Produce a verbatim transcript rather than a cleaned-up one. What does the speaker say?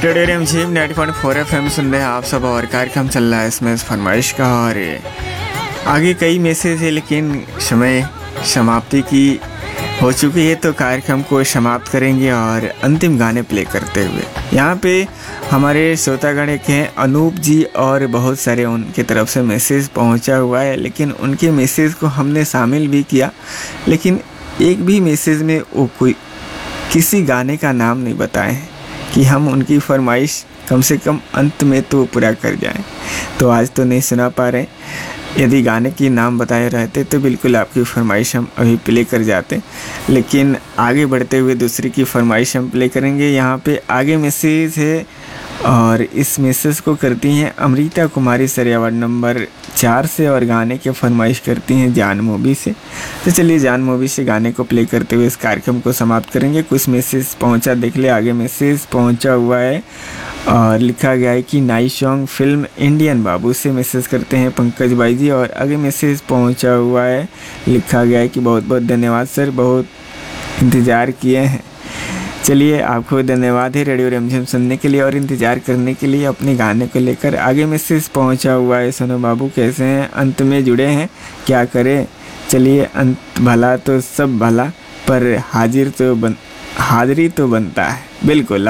Radio रिमझिम ninety point four F M सुन रहे हैं आप सब और कार्यक्रम चल रहा है इसमें फरमाइश का। और आगे कई मैसेज है लेकिन समय समाप्ति की हो चुकी है, तो कार्यक्रम को समाप्त करेंगे और अंतिम गाने प्ले करते हुए यहाँ पे हमारे श्रोतागण एक हैं अनूप जी, और बहुत सारे उनके तरफ से मैसेज पहुंचा हुआ है, लेकिन उनके मैसेज को हमने शामिल भी किया, लेकिन एक भी मैसेज में वो कोई किसी गाने का नाम नहीं बताए हैं कि हम उनकी फरमाइश कम से कम अंत में तो पूरा कर जाएं। तो आज तो नहीं सुना पा रहे, यदि गाने की नाम बताए रहते तो बिल्कुल आपकी फरमाइश हम अभी प्ले कर जाते, लेकिन आगे बढ़ते हुए दूसरी की फरमाइश हम प्ले करेंगे। यहाँ पे आगे मैसेज है और इस मैसेज को करती हैं अमृता कुमारी सरिया वार्ड नंबर चार से, और गाने की फरमाइश करती हैं जान मूवी से। तो चलिए जान मूवी से गाने को प्ले करते हुए इस कार्यक्रम को समाप्त करेंगे। कुछ मैसेज पहुंचा, देख ले आगे मैसेज पहुंचा हुआ है और लिखा गया है कि नाइस सॉन्ग फिल्म इंडियन बाबू से मैसेज करते हैं पंकज भाई जी। और आगे मैसेज पहुंचा हुआ है, लिखा गया है कि बहुत बहुत धन्यवाद सर, बहुत इंतज़ार किए हैं। चलिए आपको धन्यवाद है रेडियो रिमझिम सुनने के लिए और इंतज़ार करने के लिए अपने गाने को लेकर। आगे मैसेज पहुंचा हुआ है सोनू बाबू कैसे हैं, अंत में जुड़े हैं, क्या करें। चलिए अंत भला तो सब भला, पर हाजिर तो बन हाजिरी तो बनता है। बिल्कुल।